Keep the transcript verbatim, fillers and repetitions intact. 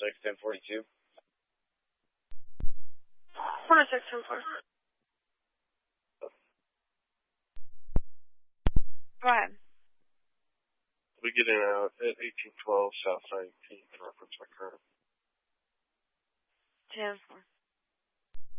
six, ten forty-two. one oh six, ten four. Go ahead. We get in out at eighteen twelve South nineteenth, reference my current. ten four.